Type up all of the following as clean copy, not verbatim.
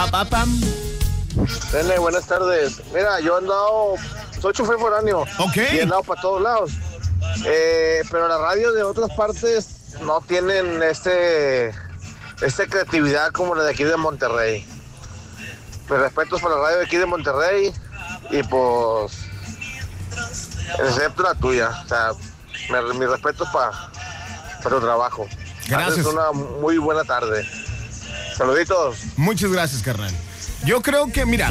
Pam. Nene, buenas tardes. Mira, yo he andado, soy chofer foráneo. Ok. Y he andado para todos lados. Pero las radios de otras partes no tienen esta creatividad como la de aquí de Monterrey. Mis respetos para la radio de aquí de Monterrey y pues, excepto la tuya. O sea, mis respetos para tu trabajo. Gracias. Haces una muy buena tarde. Saluditos. Muchas gracias, carnal. Yo creo que, mira,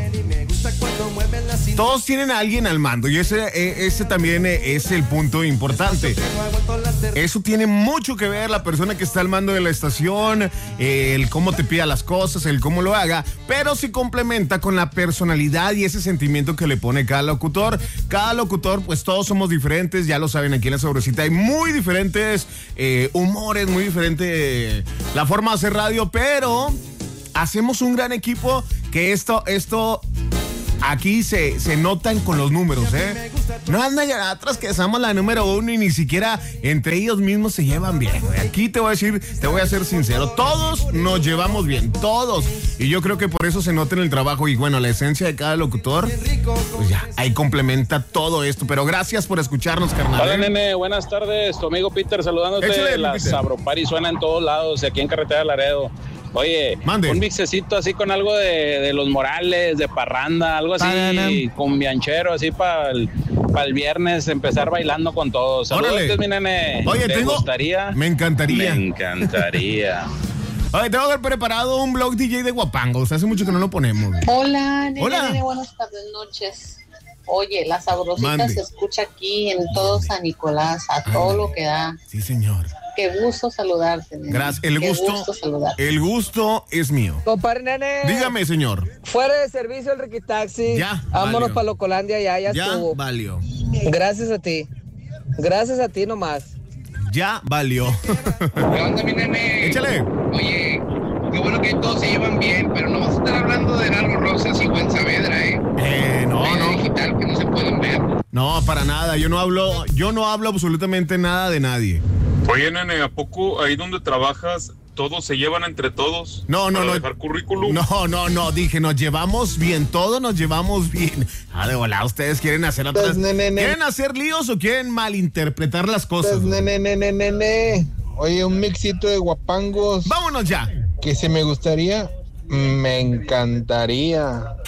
todos tienen a alguien al mando y ese también es el punto importante. Eso tiene mucho que ver la persona que está al mando de la estación, el cómo te pida las cosas, el cómo lo haga, pero se complementa con la personalidad y ese sentimiento que le pone cada locutor. Cada locutor, pues todos somos diferentes, ya lo saben aquí en La Sabrosita, hay muy diferentes humores, muy diferente la forma de hacer radio, pero hacemos un gran equipo que esto aquí se notan con los números, ¿eh? No andan ya atrás que somos la número 1 y ni siquiera entre ellos mismos se llevan bien, güey. Aquí te voy a ser sincero, todos nos llevamos bien, todos. Y yo creo que por eso se nota en el trabajo y bueno, la esencia de cada locutor, pues ya, ahí complementa todo esto. Pero gracias por escucharnos, carnal. Hola, nene, buenas tardes. Tu amigo Peter saludándote. Échale, La Peter. Sabropari suena en todos lados, aquí en Carretera de Laredo. Oye, Mande. un mixecito así con algo de Los Morales, de parranda, algo así, con bianchero, así para el viernes, empezar bailando con todos. Órale. Saludos, mi nene. Oye, ¿Te gustaría? Me encantaría. Me encantaría. Oye, tengo que haber preparado un blog DJ de guapangos. Hace mucho que no lo ponemos. Hola, nene, Hola. nene, buenas tardes, noches. Oye, La Sabrosita Mande. se escucha aquí en todo San Nicolás, a todo lo que da. Sí, señor. Qué gusto saludarte, nene. Gracias. Qué gusto saludarte. El gusto es mío. Compadre nene. Dígame, señor. Fuera de servicio el Riquitaxi. Ya, Vámonos valió. para Locolandia, ya estuvo. Valió. Gracias a ti. Gracias a ti nomás. Ya valió. ¿Qué onda, mi nene? Échale. Oye, qué bueno que todos se llevan bien, pero no vas a estar hablando de Lalo Rosas y Juan Saavedra, No. digital, que no se pueden ver. No, para nada. Yo no hablo absolutamente nada de nadie. Oye, nene, ¿a poco ahí donde trabajas todos se llevan entre todos? No. ¿Para dejar currículum? No. Dije, nos llevamos bien. Todos nos llevamos bien. De volada, ustedes quieren hacer otras. ¿Quieren hacer líos o quieren malinterpretar las cosas? Oye, un mixito de guapangos. Vámonos ya. Que si me gustaría, me encantaría.